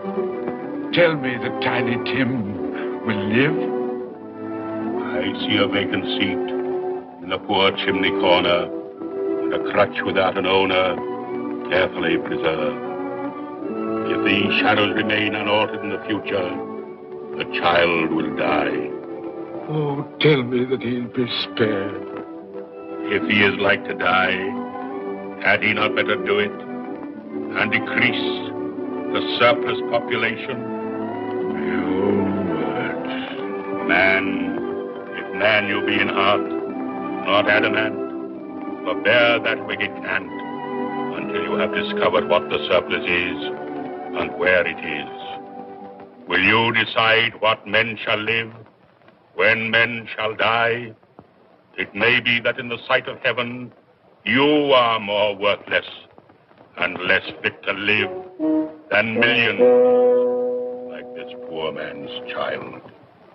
Tell me that Tiny Tim will live? I see a vacant seat in the poor chimney corner, and a crutch without an owner, carefully preserved. If these shadows remain unaltered in the future, the child will die. Oh, tell me that he'll be spared. If he is like to die, had he not better do it and decrease the surplus population? Your words. Man, if man you be in heart, not adamant, forbear that wicked cant until you have discovered what the surplus is and where it is. Will you decide what men shall live, when men shall die? It may be that in the sight of heaven, you are more worthless and less fit to live than millions like this poor man's child.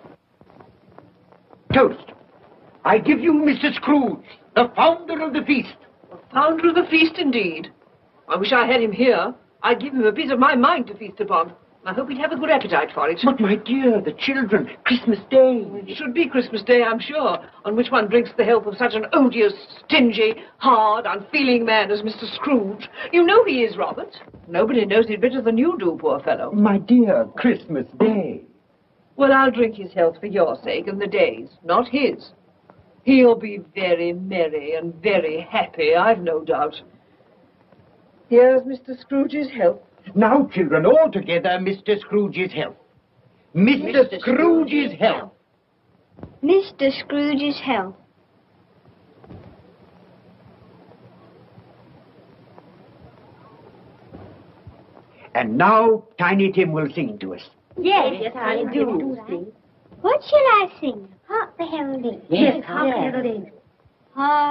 Toast. I give you Mr. Scrooge, the founder of the feast. The founder of the feast, indeed. I wish I had him here. I'd give him a piece of my mind to feast upon. I hope he'd have a good appetite for it. But, my dear, the children, Christmas Day. It should be Christmas Day, I'm sure, on which one drinks the health of such an odious, stingy, hard, unfeeling man as Mr. Scrooge. You know he is, Robert. Nobody knows it better than you do, poor fellow. My dear, Christmas Day. Well, I'll drink his health for your sake and the day's, not his. He'll be very merry and very happy, I've no doubt. Here's Mr. Scrooge's health. Now, children, all together, Mr. Scrooge's health. Mr. Scrooge's health. Mr. Scrooge's health. And now, Tiny Tim will sing to us. Yes, I do sing. What shall I sing? Hark the heralding. Yes, hark the heralding. Hark